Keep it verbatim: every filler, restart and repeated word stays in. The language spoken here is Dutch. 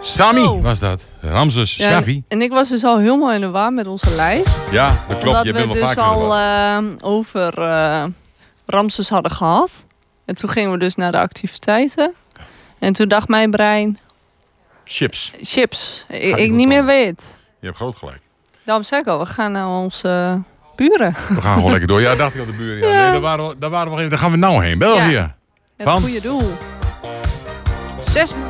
Sami Oh. was dat. Ramses Ja, Shaffi. en ik was dus al helemaal in de war met onze lijst. Ja, dat klopt. Omdat Je we bent wel dus vaker in de al war. eh, over eh, Ramses hadden gehad. En toen gingen we dus naar de activiteiten. En toen dacht mijn brein, Chips. chips. Ik, niet ik goed niet meer komen. weet. Je hebt groot gelijk. Daarom zei ik al, we gaan naar onze buren. We gaan gewoon lekker door. Ja, dacht ik al de buren. Ja. Ja. Nee, daar waren we, daar waren we even. Daar gaan we nou heen. België. Ja. Het Van? goede doel. Zes